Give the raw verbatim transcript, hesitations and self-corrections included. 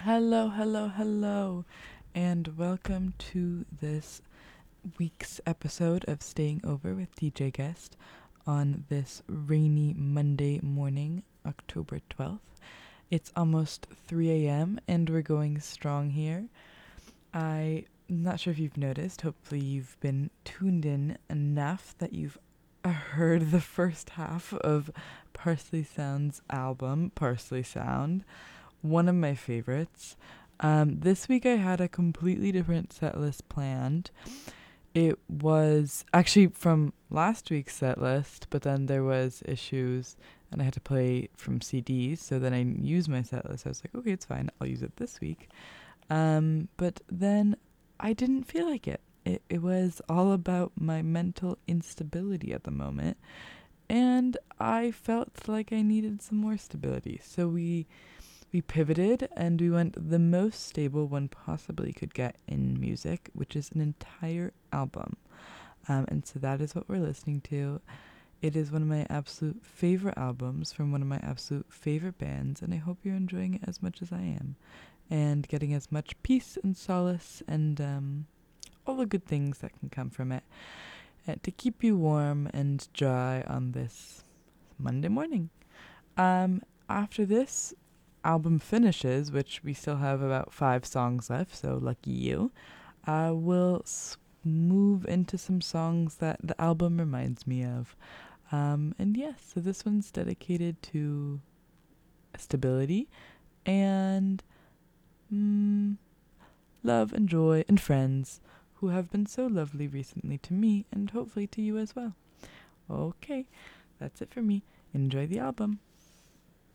Hello, hello, hello, and welcome to this week's episode of Staying Over with D J Guest on this rainy Monday morning, October twelfth. It's almost three a.m. and we're going strong here. I'm not sure if you've noticed, hopefully, you've been tuned in enough that you've heard the first half of Parsley Sound's album, Parsley Sound, one of my favorites. Um, this week I had a completely different set list planned. It was actually from last week's set list, but then there was issues and I had to play from C Ds. So then I used my set list. I was like, okay, it's fine. I'll use it this week. Um, but then I didn't feel like it. It, it was all about my mental instability at the moment. And I felt like I needed some more stability. So we we pivoted and we went the most stable one possibly could get in music, which is an entire album. Um, and so that is what we're listening to. It is one of my absolute favorite albums from one of my absolute favorite bands, and I hope you're enjoying it as much as I am and getting as much peace and solace and um, all the good things that can come from it uh, to keep you warm and dry on this Monday morning. Um, after this album finishes, which we still have about five songs left, so lucky you, uh, we'll s- move into some songs that the album reminds me of. Um, and yes, so this one's dedicated to stability and mm, love and joy and friends who have been so lovely recently to me and hopefully to you as well. Okay, that's it for me. Enjoy the album.